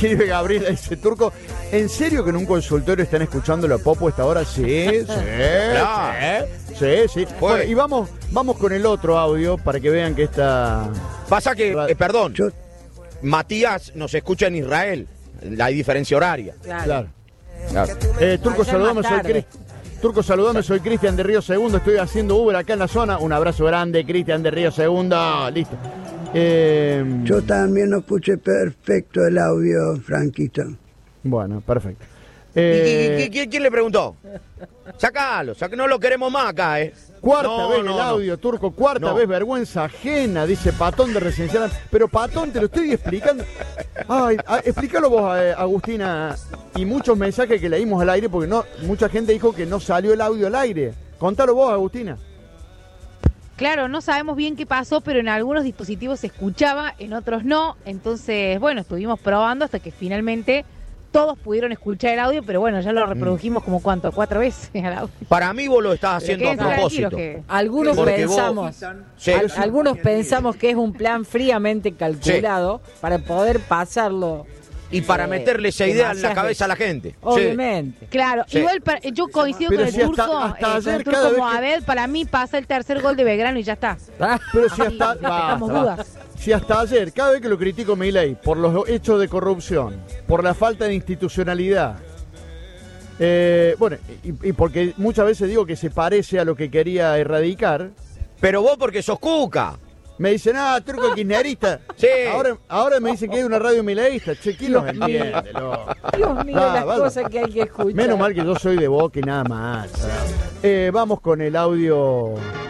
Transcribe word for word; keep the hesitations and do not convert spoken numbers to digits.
escribe Gabriela, dice Turco, ¿en serio que en un consultorio están escuchando la Popo a esta hora? Sí, sí, Claro. sí, sí, sí. Bueno, y vamos, vamos con el otro audio para que vean que esta... Pasa que, eh, perdón, Yo- Matías nos escucha en Israel. Hay diferencia horaria. Claro. Claro. Claro. Eh, Turco, Ayer saludame, más soy tarde. Cris. Turco, saludame, soy Cristian de Río Segundo, estoy haciendo Uber acá en la zona. Un abrazo grande, Cristian de Río Segundo. Listo. Eh, Yo también no escuché perfecto el audio, Franquito. Bueno, perfecto. ¿Y, y- Eh, y- quién- quién le preguntó? Sácalo, saca, no lo queremos más acá, ¿eh? Cuarta No, vez no, el no. audio, Turco, cuarta No. vez vergüenza ajena, dice Patón de Residencial. Pero Patón, te lo estoy explicando. Ay, a- explícalo vos, eh, Agustina, y muchos mensajes que leímos al aire, porque no, mucha gente dijo que no salió el audio al aire. Contalo vos, Agustina. Claro, no sabemos bien qué pasó, pero en algunos dispositivos se escuchaba, en otros no. Entonces, bueno, estuvimos probando hasta que finalmente todos pudieron escuchar el audio, pero bueno, ya lo reprodujimos como cuánto, cuatro veces al audio. Para mí vos lo estás Pero haciendo a quédense tranquilos propósito. que- Algunos Porque vos- pensamos, Sí. al- algunos pensamos que es un plan fríamente calculado para poder pasarlo. Y para eh, meterle esa idea en la demasiadas cabeza a la gente. Sí. Obviamente. Claro, Sí. igual para- yo coincido Pero con el si hasta- turco, hasta eh, con ayer el cada turco vez que- Mohamed, para mí pasa el tercer gol de Belgrano y ya está. Pero si Así, hasta, despejamos basta, dudas. basta. Si hasta ayer, cada vez que lo critico a Milei por los hechos de corrupción, por la falta de institucionalidad, eh, bueno, y, y porque muchas veces digo que se parece a lo que quería erradicar, Pero vos porque sos cuca. me dicen, ah, Turco kirchnerista. Sí. Ahora, ahora me dicen que hay una radio mileísta. Che, ¿quién los entiende, loco? Dios mío, Va, las va. cosas que hay que escuchar. Menos mal que yo soy de Boca y nada más. Eh, vamos con el audio